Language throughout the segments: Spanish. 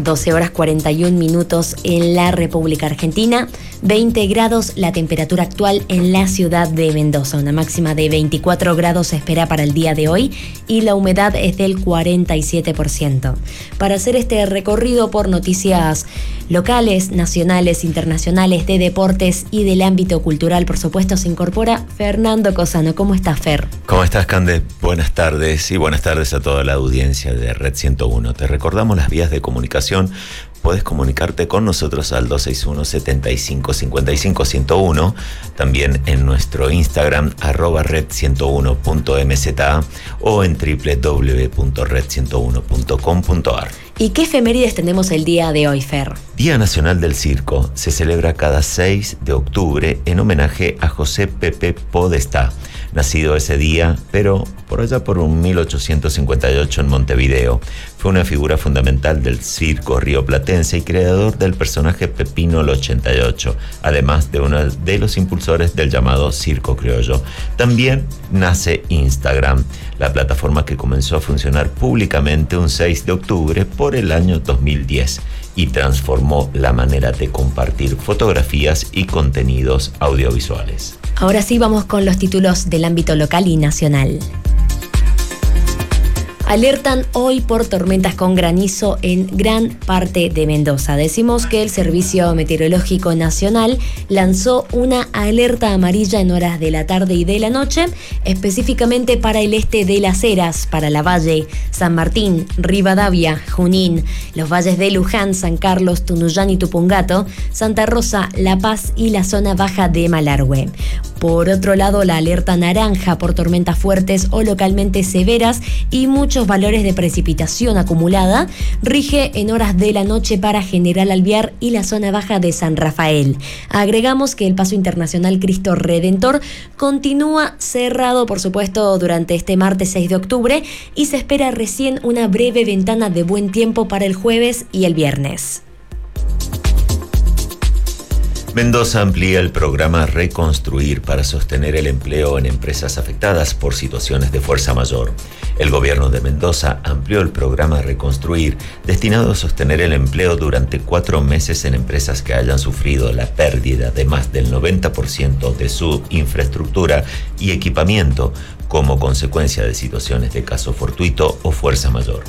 12 horas 41 minutos en la República Argentina, 20 grados la temperatura actual en la ciudad de Mendoza. Una máxima de 24 grados se espera para el día de hoy y la humedad es del 47%. Para hacer este recorrido por noticias locales, nacionales, internacionales, de deportes y del ámbito cultural, por supuesto, se incorpora Fernando Cosano. ¿Cómo estás, Fer? ¿Cómo estás, Cande? Buenas tardes y buenas tardes a toda la audiencia de Red 101. Te recordamos las vías de comunicación. Puedes comunicarte con nosotros al 261-75-55-101, también en nuestro Instagram @red101.mza o en www.red101.com.ar. ¿Y qué efemérides tenemos el día de hoy, Fer? Día Nacional del Circo. Se celebra cada 6 de octubre en homenaje a José Pepe Podestá, nacido ese día, pero por allá por 1858 en Montevideo. Fue una figura fundamental del circo rioplatense y creador del personaje Pepino el 88, además de uno de los impulsores del llamado circo criollo. También nace Instagram, la plataforma que comenzó a funcionar públicamente un 6 de octubre por el año 2010 y transformó la manera de compartir fotografías y contenidos audiovisuales. Ahora sí vamos con los títulos del ámbito local y nacional. Alertan hoy por tormentas con granizo en gran parte de Mendoza. Decimos que el Servicio Meteorológico Nacional lanzó una alerta amarilla en horas de la tarde y de la noche, específicamente para el este de Las Heras, para Lavalle, San Martín, Rivadavia, Junín, los valles de Luján, San Carlos, Tunuyán y Tupungato, Santa Rosa, La Paz y la zona baja de Malargüe. Por otro lado, la alerta naranja por tormentas fuertes o localmente severas y muchos valores de precipitación acumulada rige en horas de la noche para General Alvear y la zona baja de San Rafael. Agregamos que el Paso Internacional Cristo Redentor continúa cerrado, por supuesto, durante este martes 6 de octubre y se espera recién una breve ventana de buen tiempo para el jueves y el viernes. Mendoza amplía el programa Reconstruir para sostener el empleo en empresas afectadas por situaciones de fuerza mayor. El gobierno de Mendoza amplió el programa Reconstruir, destinado a sostener el empleo durante 4 meses en empresas que hayan sufrido la pérdida de más del 90% de su infraestructura y equipamiento como consecuencia de situaciones de caso fortuito o fuerza mayor.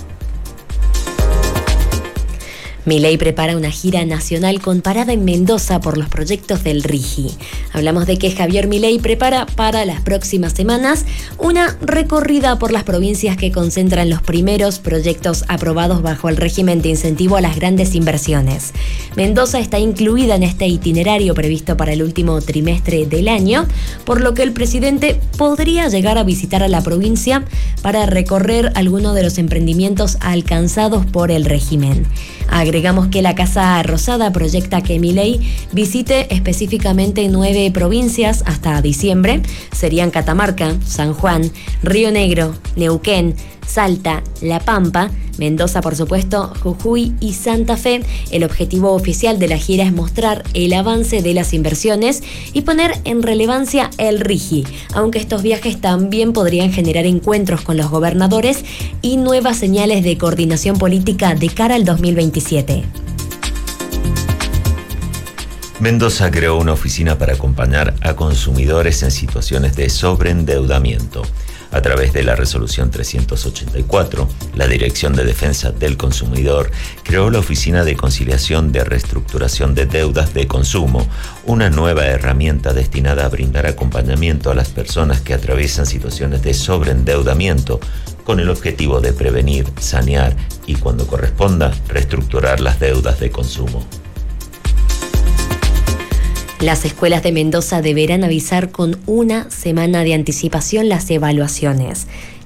Milei prepara una gira nacional con parada en Mendoza por los proyectos del RIGI. Hablamos de que Javier Milei prepara para las próximas semanas una recorrida por las provincias que concentran los primeros proyectos aprobados bajo el régimen de incentivo a las grandes inversiones. Mendoza está incluida en este itinerario previsto para el último trimestre del año, por lo que el presidente podría llegar a visitar a la provincia para recorrer algunos de los emprendimientos alcanzados por el régimen. Agregamos que la Casa Rosada proyecta que Milei visite específicamente 9 provincias hasta diciembre. Serían Catamarca, San Juan, Río Negro, Neuquén, Salta, La Pampa, Mendoza, por supuesto, Jujuy y Santa Fe. El objetivo oficial de la gira es mostrar el avance de las inversiones y poner en relevancia el RIGI, aunque estos viajes también podrían generar encuentros con los gobernadores y nuevas señales de coordinación política de cara al 2027. Mendoza creó una oficina para acompañar a consumidores en situaciones de sobreendeudamiento. A través de la resolución 384, la Dirección de Defensa del Consumidor creó la Oficina de Conciliación de Reestructuración de Deudas de Consumo, una nueva herramienta destinada a brindar acompañamiento a las personas que atraviesan situaciones de sobreendeudamiento, con el objetivo de prevenir, sanear y, cuando corresponda, reestructurar las deudas de consumo. Las escuelas de Mendoza deberán avisar con una semana de anticipación las evaluaciones.